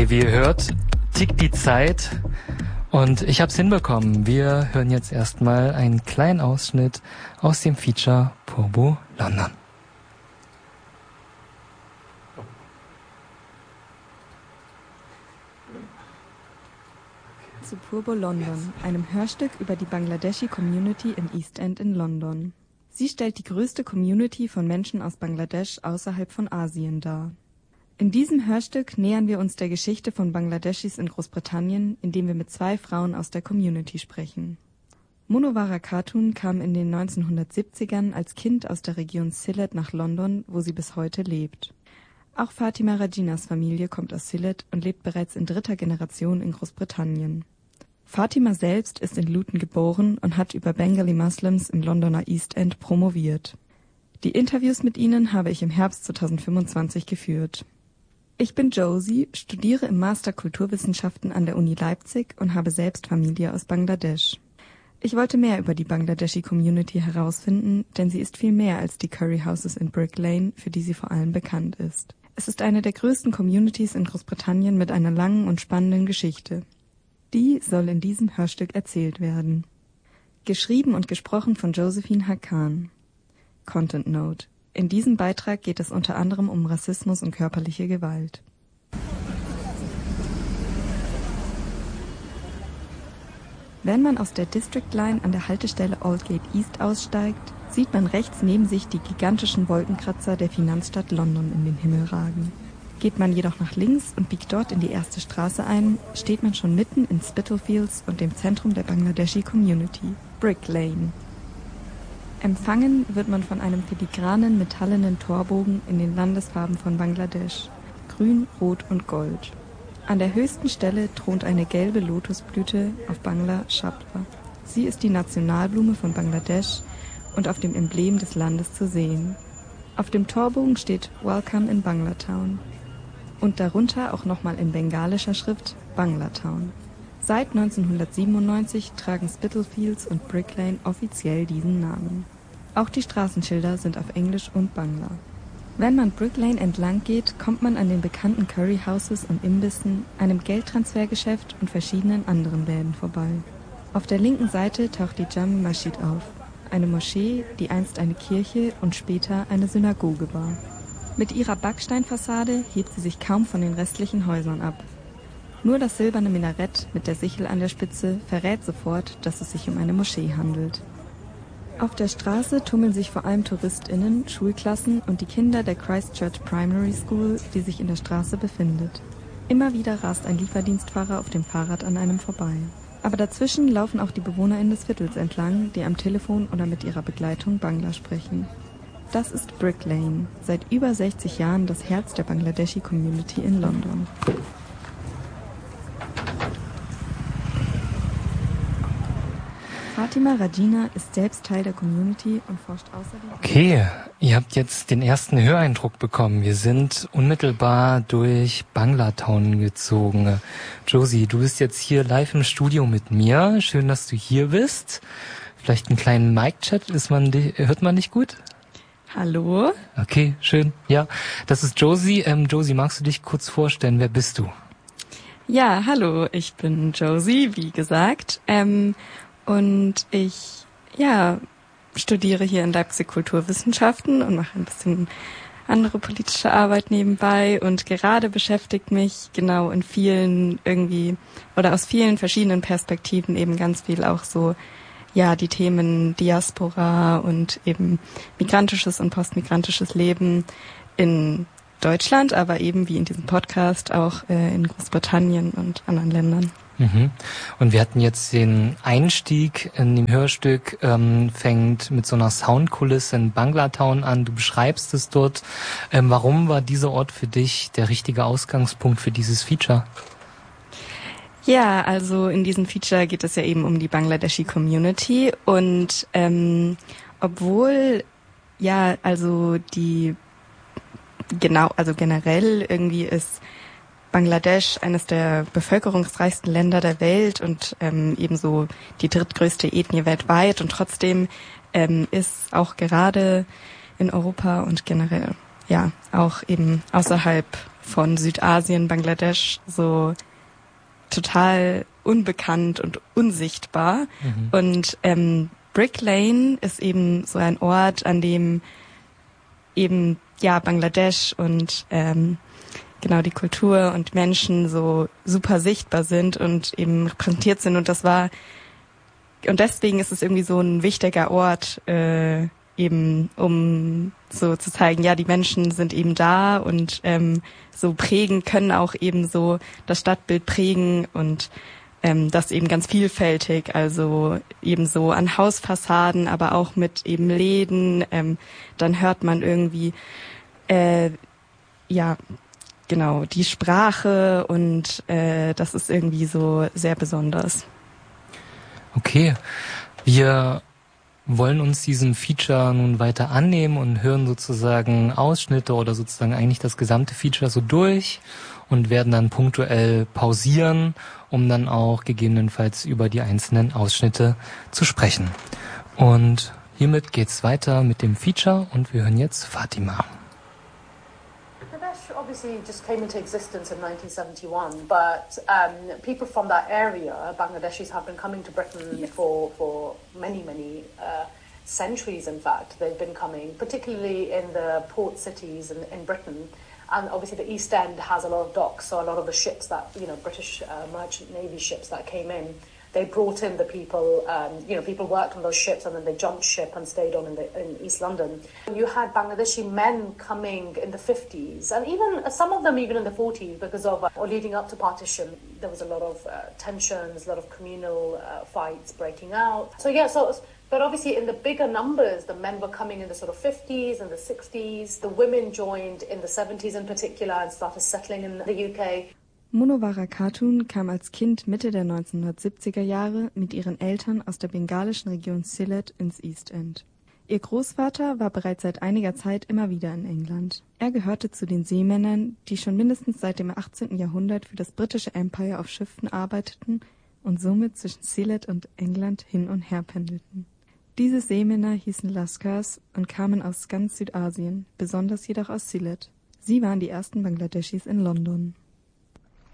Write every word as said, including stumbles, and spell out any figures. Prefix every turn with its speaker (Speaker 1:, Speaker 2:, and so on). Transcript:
Speaker 1: Okay, wie ihr hört, tickt die Zeit und ich hab's hinbekommen. Wir hören jetzt erstmal einen kleinen Ausschnitt aus dem Feature Purbo London.
Speaker 2: Zu Purbo London, einem Hörstück über die Bangladeshi Community im East End in London. Sie stellt die größte Community von Menschen aus Bangladesch außerhalb von Asien dar. In diesem Hörstück nähern wir uns der Geschichte von Bangladeschis in Großbritannien, indem wir mit zwei Frauen aus der Community sprechen. Munawwara Khatun kam in den neunzehnhundertsiebzigern als Kind aus der Region Sylhet nach London, wo sie bis heute lebt. Auch Fatima Rajinas Familie kommt aus Sylhet und lebt bereits in dritter Generation in Großbritannien. Fatima selbst ist in Luton geboren und hat über Bengali Muslims im Londoner East End promoviert. Die Interviews mit ihnen habe ich im Herbst zweitausendfünfundzwanzig geführt. Ich bin Josie, studiere im Master Kulturwissenschaften an der Uni Leipzig und habe selbst Familie aus Bangladesch. Ich wollte mehr über die Bangladeshi Community herausfinden, denn sie ist viel mehr als die Curry Houses in Brick Lane, für die sie vor allem bekannt ist. Es ist eine der größten Communities in Großbritannien mit einer langen und spannenden Geschichte. Die soll in diesem Hörstück erzählt werden. Geschrieben und gesprochen von Josephine Hakan. Content Note: In diesem Beitrag geht es unter anderem um Rassismus und körperliche Gewalt. Wenn man aus der District Line an der Haltestelle Aldgate East aussteigt, sieht man rechts neben sich die gigantischen Wolkenkratzer der Finanzstadt London in den Himmel ragen. Geht man jedoch nach links und biegt dort in die erste Straße ein, steht man schon mitten in Spitalfields und dem Zentrum der Bangladeshi Community, Brick Lane. Empfangen wird man von einem filigranen, metallenen Torbogen in den Landesfarben von Bangladesch, grün, rot und gold. An der höchsten Stelle thront eine gelbe Lotusblüte, auf Bangla Shabda. Sie ist die Nationalblume von Bangladesch und auf dem Emblem des Landes zu sehen. Auf dem Torbogen steht Welcome in Banglatown und darunter auch nochmal in bengalischer Schrift Banglatown. Seit neunzehnhundertsiebenundneunzig tragen Spitalfields und Brick Lane offiziell diesen Namen. Auch die Straßenschilder sind auf Englisch und Bangla. Wenn man Brick Lane entlang geht, kommt man an den bekannten Curry Houses und Imbissen, einem Geldtransfergeschäft und verschiedenen anderen Läden vorbei. Auf der linken Seite taucht die Jami Masjid auf, eine Moschee, die einst eine Kirche und später eine Synagoge war. Mit ihrer Backsteinfassade hebt sie sich kaum von den restlichen Häusern ab. Nur das silberne Minarett mit der Sichel an der Spitze verrät sofort, dass es sich um eine Moschee handelt. Auf der Straße tummeln sich vor allem TouristInnen, Schulklassen und die Kinder der Christchurch Primary School, die sich in der Straße befindet. Immer wieder rast ein Lieferdienstfahrer auf dem Fahrrad an einem vorbei. Aber dazwischen laufen auch die BewohnerInnen des Viertels entlang, die am Telefon oder mit ihrer Begleitung Bangla sprechen. Das ist Brick Lane, seit über sechzig Jahren das Herz der Bangladeshi Community in London. Fatima Rajina ist selbst Teil der Community und forscht außerdem...
Speaker 1: Okay, ihr habt jetzt den ersten Höreindruck bekommen. Wir sind unmittelbar durch Banglatown gezogen. Josie, du bist jetzt hier live im Studio mit mir. Schön, dass du hier bist. Vielleicht einen kleinen Mic-Chat, ist man, hört man dich gut?
Speaker 2: Hallo?
Speaker 1: Okay, schön. Ja, das ist Josie. Ähm, Josie, magst du dich kurz vorstellen? Wer bist du?
Speaker 2: Ja, hallo, ich bin Josie, wie gesagt. Ähm, Und ich, ja, studiere hier in Leipzig Kulturwissenschaften und mache ein bisschen andere politische Arbeit nebenbei. Und gerade beschäftigt mich genau in vielen irgendwie oder aus vielen verschiedenen Perspektiven eben ganz viel auch so, ja, die Themen Diaspora und eben migrantisches und postmigrantisches Leben in Deutschland, aber eben wie in diesem Podcast auch äh, in Großbritannien und anderen Ländern.
Speaker 1: Mhm. Und wir hatten jetzt den Einstieg in dem Hörstück, ähm, fängt mit so einer Soundkulisse in Banglatown an. Du beschreibst es dort. Ähm, warum war dieser Ort für dich der richtige Ausgangspunkt für dieses Feature?
Speaker 2: Ja, also in diesem Feature geht es ja eben um die Bangladeshi Community und ähm, obwohl ja also die genau also generell irgendwie ist Bangladesch eines der bevölkerungsreichsten Länder der Welt und ähm, ebenso die drittgrößte Ethnie weltweit und trotzdem ähm, ist auch gerade in Europa und generell ja auch eben außerhalb von Südasien, Bangladesch, so total unbekannt und unsichtbar. Mhm. Und ähm, Brick Lane ist eben so ein Ort, an dem eben ja Bangladesch und ähm, genau die Kultur und Menschen so super sichtbar sind und eben repräsentiert sind. Und das war und deswegen ist es irgendwie so ein wichtiger Ort, äh, eben um so zu zeigen, ja, die Menschen sind eben da und ähm, so prägen, können auch eben so das Stadtbild prägen und ähm, das eben ganz vielfältig, also eben so an Hausfassaden, aber auch mit eben Läden, ähm, dann hört man irgendwie, äh, ja, genau, die Sprache und äh, das ist irgendwie so sehr besonders.
Speaker 1: Okay, wir wollen uns diesem Feature nun weiter annehmen und hören sozusagen Ausschnitte oder sozusagen eigentlich das gesamte Feature so durch und werden dann punktuell pausieren, um dann auch gegebenenfalls über die einzelnen Ausschnitte zu sprechen. Und hiermit geht's weiter mit dem Feature und wir hören jetzt Fatima.
Speaker 3: Bangladesh obviously just came into existence in nineteen seventy-one, but um, people from that area, Bangladeshis, have been coming to Britain yes. for, for many, many uh, centuries, in fact. They've been coming, particularly in the port cities in, in Britain. And obviously the East End has a lot of docks, so a lot of the ships that, you know, British uh, merchant navy ships that came in, they brought in the people, um, you know, people worked on those ships and then they jumped ship and stayed on in, the, in East London. You had Bangladeshi men coming in the fifties and even some of them even in the forties because of, uh, or leading up to partition, there was a lot of uh, tensions, a lot of communal uh, fights breaking out. So yeah, so, but obviously in the bigger numbers, the men were coming in the sort of fifties and the sixties. The women joined in the seventies in particular and started settling in the U K.
Speaker 2: Munawwara Khatun kam als Kind Mitte der neunzehnhundertsiebziger Jahre mit ihren Eltern aus der bengalischen Region Sylhet ins East End. Ihr Großvater war bereits seit einiger Zeit immer wieder in England. Er gehörte zu den Seemännern, die schon mindestens seit dem achtzehnten Jahrhundert für das britische Empire auf Schiffen arbeiteten und somit zwischen Sylhet und England hin und her pendelten. Diese Seemänner hießen Laskars und kamen aus ganz Südasien, besonders jedoch aus Sylhet. Sie waren die ersten Bangladeschis in London.